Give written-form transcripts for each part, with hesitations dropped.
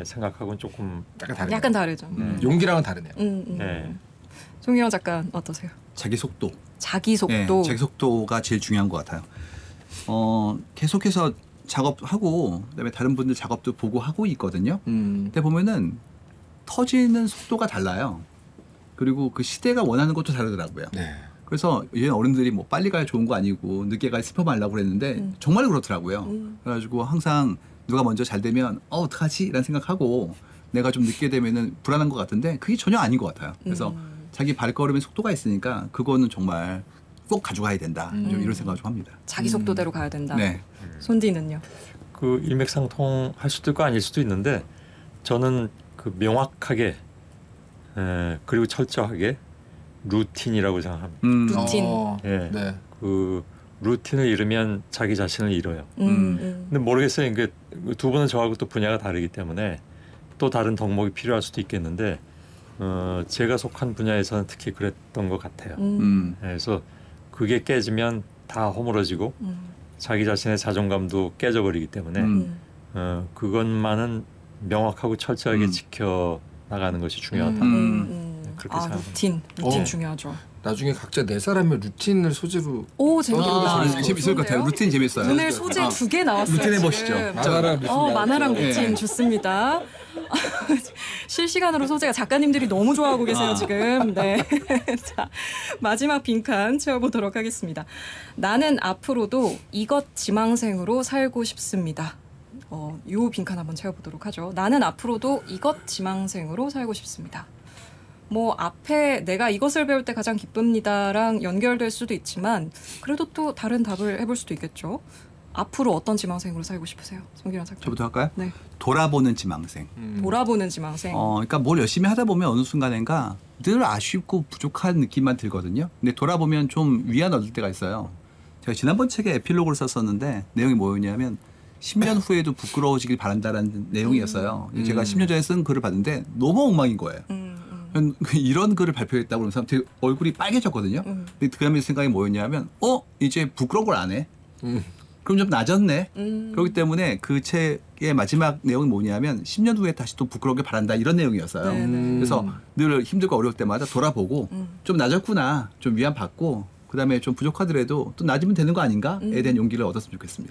생각하고는 조금 약간 다르죠. 용기랑은 다르네요. 네. 송희영 작가 어떠세요? 자기 속도. 자기 속도. 네, 자기 속도가 제일 중요한 것 같아요. 계속해서 작업하고 그다음에 다른 분들 작업도 보고 하고 있거든요. 근데 보면은 터지는 속도가 달라요. 그리고 그 시대가 원하는 것도 다르더라고요. 네. 그래서 예전 어른들이 뭐 빨리 가야 좋은 거 아니고 늦게 가야 슬퍼 말라고 그랬는데 정말 그렇더라고요. 그래가지고 항상 누가 먼저 잘 되면 어떡하지? 라는 생각하고 내가 좀 늦게 되면은 불안한 것 같은데 그게 전혀 아닌 것 같아요. 그래서 자기 발걸음에 속도가 있으니까 그거는 정말 꼭 가져가야 된다. 좀 이런 생각을 좀 합니다. 자기 속도대로 가야 된다. 네. 손디는요? 그 일맥상통할 수도 있고 아닐 수도 있는데 저는 그 명확하게 그리고 철저하게 루틴이라고 생각합니다. 루틴. 예. 네. 그 루틴을 잃으면 자기 자신을 잃어요. 근데 모르겠어요. 이게 두 분은 저하고 또 분야가 다르기 때문에 또 다른 덕목이 필요할 수도 있겠는데 제가 속한 분야에서는 특히 그랬던 것 같아요. 그래서 그게 깨지면 다 허물어지고 자기 자신의 자존감도 깨져버리기 때문에 그것만은 명확하고 철저하게 지켜 나가는 것이 중요하다. 그렇게 생각합니다. 루틴 중요하죠. 나중에 각자 네 사람의 루틴을 소재로 오 재밌겠다. 재밌을 것 같아요. 루틴 재밌어요. 오늘 소재 2개 나왔어요. 루틴 해보시죠. 만화랑 루틴 좋습니다. 실시간으로 소재가 작가님들이 너무 좋아하고 계세요 지금. 네. 자 마지막 빈칸 채워보도록 하겠습니다. 나는 앞으로도 이것 지망생으로 살고 싶습니다. 요 빈칸 한번 채워보도록 하죠. 나는 앞으로도 이것 지망생으로 살고 싶습니다. 뭐 앞에 내가 이것을 배울 때 가장 기쁩니다랑 연결될 수도 있지만 그래도 또 다른 답을 해볼 수도 있겠죠. 앞으로 어떤 지망생으로 살고 싶으세요? 송기란 작가. 저부터 할까요? 네. 돌아보는 지망생. 돌아보는 지망생. 그러니까 뭘 열심히 하다 보면 어느 순간인가 늘 아쉽고 부족한 느낌만 들거든요. 근데 돌아보면 좀 위안 얻을 때가 있어요. 제가 지난번 책에 에필로그를 썼었는데 내용이 뭐였냐면 10년 후에도 부끄러워지길 바란다라는 내용이었어요. 제가 10년 전에 쓴 글을 봤는데 너무 엉망인 거예요. 이런 글을 발표했다고 그러면서 되게 얼굴이 빨개졌거든요. 근데 그 다음에 생각이 뭐였냐면 이제 부끄러운 걸 안 해. 그럼 좀 낮았네. 그렇기 때문에 그 책의 마지막 내용이 뭐냐면 10년 후에 다시 또 부끄럽게 바란다 이런 내용이었어요. 그래서 늘 힘들고 어려울 때마다 돌아보고 좀 낮았구나. 좀 위안 받고 그다음에 좀 부족하더라도 또 낮으면 되는 거 아닌가에 대한 용기를 얻었으면 좋겠습니다.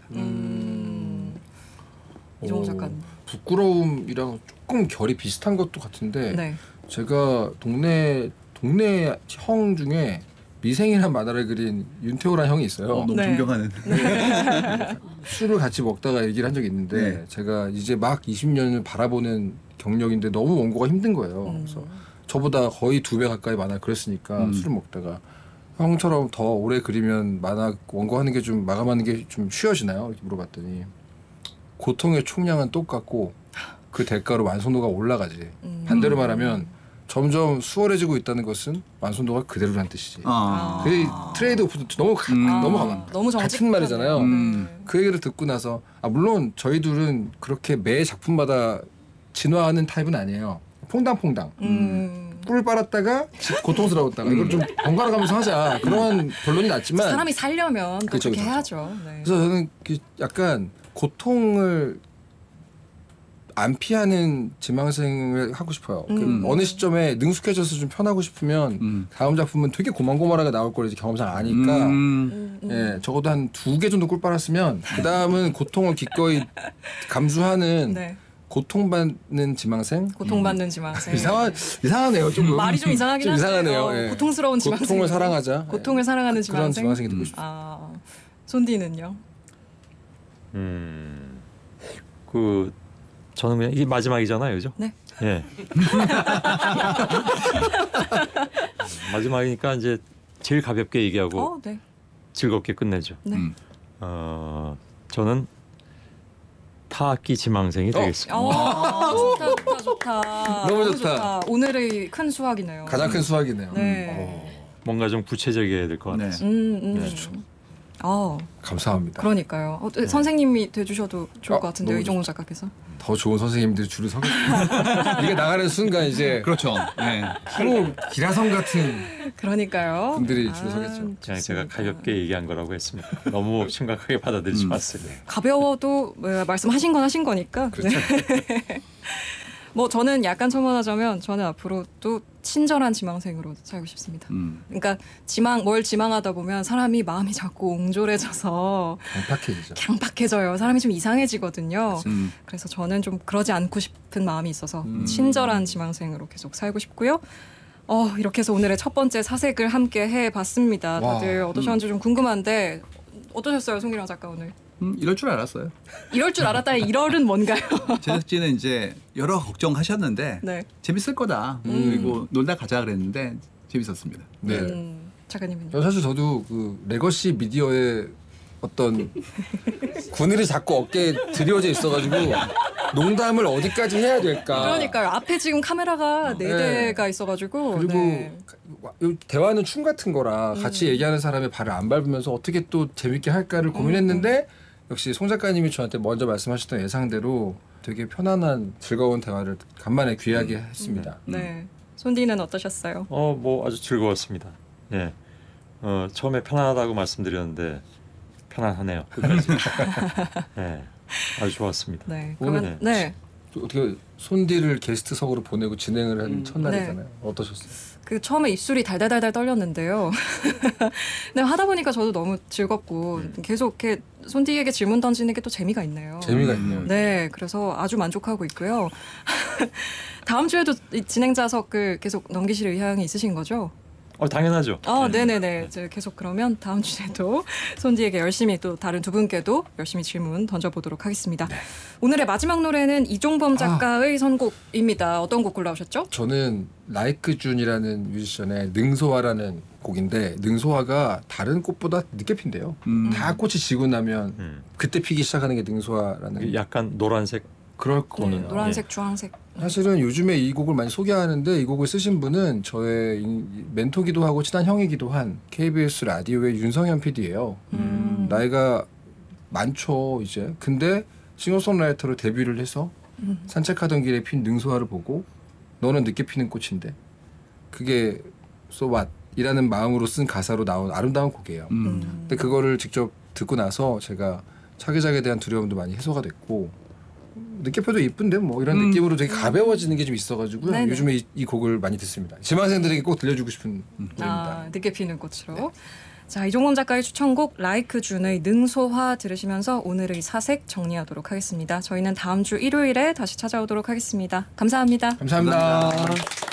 이종호 작가님. 부끄러움이랑 조금 결이 비슷한 것도 같은데 네. 제가 동네 형 중에 미생이라는 만화를 그린 윤태호라는 형이 있어요. 너무 존경하는. 술을 같이 먹다가 얘기를 한 적이 있는데 제가 이제 막 20년을 바라보는 경력인데 너무 원고가 힘든 거예요. 그래서 저보다 거의 2배 가까이 만화를 그렸으니까 술을 먹다가 형처럼 더 오래 그리면 만화 원고하는 게 좀 마감하는 게 좀 쉬워지나요? 이렇게 물어봤더니 고통의 총량은 똑같고 그 대가로 완성도가 올라가지. 반대로 말하면 점점 수월해지고 있다는 것은 완성도가 그대로란 뜻이지. 그 트레이드 오프도 너무 같은 말이잖아요. 그 얘기를 듣고 나서 물론 저희 둘은 그렇게 매 작품마다 진화하는 타입은 아니에요. 퐁당퐁당. 꿀을 빨았다가 고통스러웠다가 이걸 좀 번갈아 가면서 하자. 그런 결론이 났지만 사람이 살려면 또 그렇게 해야죠. 네. 그래서 저는 약간 고통을 안 피하는 지망생을 하고 싶어요. 어느 시점에 능숙해져서 좀 편하고 싶으면 다음 작품은 되게 고만고만하게 나올 걸 이제 경험상 아니까 예, 적어도 한 2개 정도 꿀 빨았으면 그 다음은 고통을 기꺼이 감수하는 네. 고통받는 지망생? 고통받는 지망생. 이상하네요. 좀 말이 좀 이상하긴 하죠. 이상하네요. 예. 고통스러운 지망생. 고통을 사랑하자. 고통을 사랑하는 지망생. 그런 지망생이 듣고 싶어요. 손디는요? 저는 그냥 이게 마지막이잖아요, 그죠? 네. 예. 마지막이니까 이제 제일 가볍게 얘기하고 네. 즐겁게 끝내죠. 네. 저는 타악기 지망생이 되겠습니다. 좋다. 너무 좋다. 오늘의 큰 수확이네요. 가장 큰 수확이네요. 네. 뭔가 좀 구체적이어야 될 것 같아요. 그렇죠. 감사합니다. 그러니까요. 선생님이 돼주셔도 좋을 것 같은데요, 이종훈 작가께서. 더 좋은 선생님들이 줄을 서겠습니다. 이게 나가는 순간 이제 그렇죠. 네. 프로 기라성 같은 그러니까요. 분들이 줄을 서겠죠. 그냥 제가 가볍게 얘기한 거라고 했습니다. 너무 심각하게 받아들이지 마세요. 가벼워도 말씀하신 건 하신 거니까. 그렇죠. 네. 뭐 저는 약간 첨언하자면 저는 앞으로도 친절한 지망생으로 살고 싶습니다. 그러니까 뭘 지망하다 보면 사람이 마음이 자꾸 옹졸해져서 강팍해지죠. 강팍해져요. 사람이 좀 이상해지거든요. 음. 그래서 저는 좀 그러지 않고 싶은 마음이 있어서 친절한 지망생으로 계속 살고 싶고요. 이렇게 해서 오늘의 첫 번째 사색을 함께 해봤습니다. 다들 어떠셨는지 좀 궁금한데 어떠셨어요, 송기령 작가 오늘? 이럴 줄 알았어요. 이럴 줄 알았다의 이럴은 뭔가요? 제작진은 이제 여러 걱정하셨는데 네. 재밌을 거다. 그리고 놀다 가자 그랬는데 재밌었습니다. 네. 작가님은요? 사실 저도 그 레거시 미디어의 어떤 그늘이 자꾸 어깨에 드리워져 있어가지고 농담을 어디까지 해야 될까. 그러니까요. 앞에 지금 카메라가 네 대가 있어가지고. 그리고 네. 대화는 춤 같은 거라 같이 얘기하는 사람의 발을 안 밟으면서 어떻게 또 재밌게 할까를 고민했는데 역시 송 작가님이 저한테 먼저 말씀하셨던 예상대로 되게 편안한 즐거운 대화를 간만에 귀하게 했습니다. 네. 손디는 어떠셨어요? 뭐 아주 즐거웠습니다. 예. 처음에 편안하다고 말씀드렸는데 편안하네요. 끝까지. 네. 아주 좋았습니다. 네. 오늘 그러면 네. 어떻게 손디를 게스트석으로 보내고 진행을 한 첫날이잖아요. 어떠셨어요? 그 처음에 입술이 달달달달 떨렸는데요. 근데 하다 보니까 저도 너무 즐겁고 계속 이렇게 손디에게 질문 던지는 게 또 재미가 있네요. 재미가 있네요. 네, 그래서 아주 만족하고 있고요. 다음 주에도 이 진행자석을 계속 넘기실 의향이 있으신 거죠? 당연하죠. 네네네. 이제 계속 그러면 다음 주에도 손디에게 열심히 또 다른 두 분께도 열심히 질문 던져보도록 하겠습니다. 오늘의 마지막 노래는 이종범 작가의 선곡입니다. 어떤 곡 골라오셨죠? 저는 라이크 준이라는 뮤지션의 능소화라는 곡인데 능소화가 다른 꽃보다 늦게 핀대요. 다 꽃이 지고 나면 그때 피기 시작하는 게 능소화라는 약간 노란색. 그럴 거네요. 노란색, 주황색. 사실은 요즘에 이 곡을 많이 소개하는데 이 곡을 쓰신 분은 저의 멘토기도 하고 친한 형이기도 한 KBS 라디오의 윤성현 PD예요. 나이가 많죠 이제. 근데 싱어송라이터로 데뷔를 해서 산책하던 길에 핀 능소화를 보고 너는 늦게 피는 꽃인데 그게 So What 이라는 마음으로 쓴 가사로 나온 아름다운 곡이에요. 근데 그거를 직접 듣고 나서 제가 차기작에 대한 두려움도 많이 해소가 됐고 늦게 펴도 이쁜데 뭐 이런 느낌으로 되게 가벼워지는 게 좀 있어가지고요. 네네. 요즘에 이 곡을 많이 듣습니다. 지망생들에게 꼭 들려주고 싶은 노래입니다. 늦게 피는 꽃으로. 자, 이종범 작가의 추천곡 라이크 준의 능소화 들으시면서 오늘의 사색 정리하도록 하겠습니다. 저희는 다음 주 일요일에 다시 찾아오도록 하겠습니다. 감사합니다. 감사합니다.